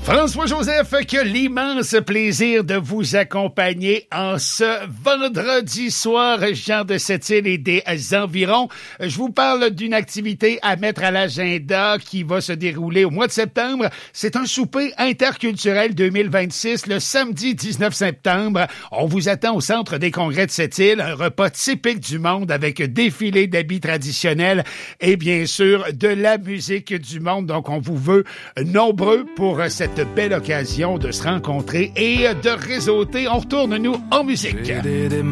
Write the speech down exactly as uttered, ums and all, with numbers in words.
François-Joseph, que l'immense plaisir de vous accompagner en ce vendredi soir, Jean de Sept-Îles et des environs. Je vous parle d'une activité à mettre à l'agenda qui va se dérouler au mois de septembre. C'est un souper interculturel deux mille vingt-six, le samedi dix-neuf septembre. On vous attend au Centre des congrès de Sept-Îles, un repas typique du monde avec défilé d'habits traditionnels et bien sûr de la musique du monde. Donc, on vous veut nombreux pour cette belle occasion de se rencontrer et de réseauter. On retourne, nous, en musique.